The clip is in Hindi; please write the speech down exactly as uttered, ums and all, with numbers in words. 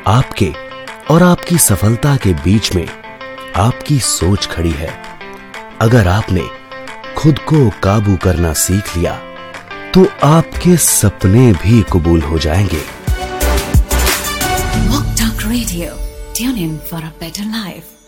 आपके और आपकी सफलता के बीच में आपकी सोच खड़ी है। अगर आपने खुद को काबू करना सीख लिया तो आपके सपने भी कबूल हो जाएंगे। Walk Talk Radio. Tune in for a better life.